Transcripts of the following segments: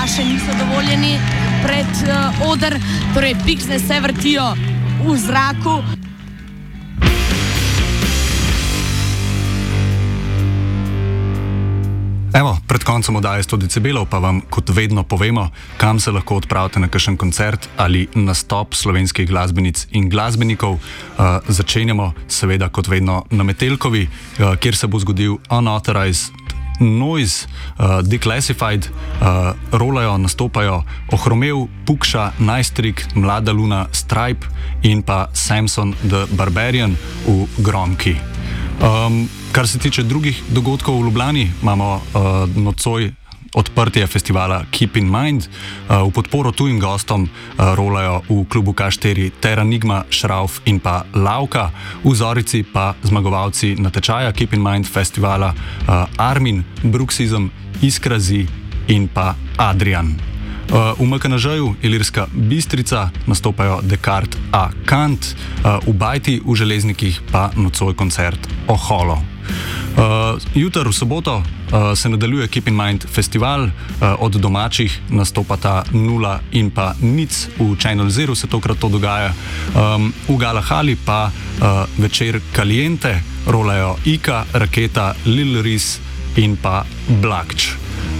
še niso dovoljeni pred oder, torej piksne se vrtijo v zraku. Evo, pred koncem oddaje 100 decibelov pa vam kot vedno povemo, kam se lahko odpravite na kakšen koncert ali nastop slovenskih glasbenic in glasbenikov. Začenjamo seveda kot vedno na Metelkovi, kjer se bo zgodil Unauthorized Noise, Declassified, rolajo, nastopajo Ohromev, Pukša, Najstrik, Mlada Luna, Stripe in pa Samson the Barbarian v Gromki. Kar se tiče drugih dogodkov v Ljubljani, imamo nocoj odprtje festivala Keep in Mind. V podporo tujim gostom rolajo v klubu K4 Terranigma, Šrauf in pa Lavka. V Zorici pa zmagovalci natečaja Keep in Mind festivala Armin, Bruxism, Iskrazi in pa Adrian. V MKNŽ-ju Ilirska Bistrica nastopajo Descartes a Kant, v Bajti v Železnikih pa nocoj koncert Oholo. Jutri v soboto se nadaljuje Keep in Mind festival, od domačih nastopata Nula in pa Nic, v Channel Zero se tokrat to dogaja, v Galahali pa večer Caliente, rolajo Ika, Raketa, Lil Riz in pa Blakč.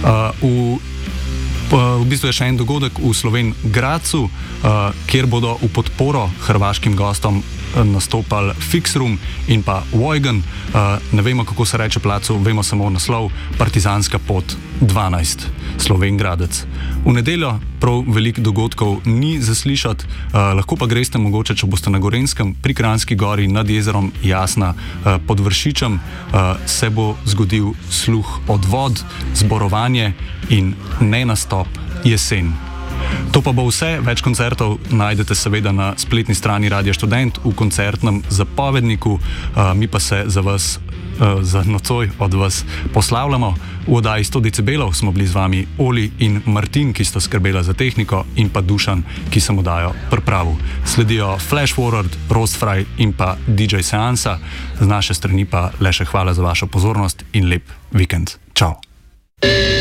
V bistvu je še en dogodek v Slovenj Gradcu, kjer bodo v podporo hrvaškim gostom nastopali Fixroom in pa Vojgen. Ne vemo, kako se reče placu, vemo samo naslov: Partizanska pot 12, Slovenj Gradec. V nedeljo prav veliko dogodkov ni zaslišati, lahko pa greste mogoče, če boste na Gorenjskem, pri Kranjski gori nad jezerom Jasna pod Vršičem, se bo zgodil sluh od vod, zborovanje in nenastop Jesen. To pa bo vse, več koncertov najdete seveda na spletni strani Radia Študent v koncertnem zapovedniku, mi pa se za vas, za nocoj od vas poslavljamo. V oddaji 100 decibelov smo bili z vami Oli in Martin, ki sta skrbela za tehniko, in pa Dušan, ki sem oddajo pripravil. Sledijo Flash Forward, Roastfry in pa DJ Seansa. Z naše strani pa le še hvala za vašo pozornost in lep vikend. Čau!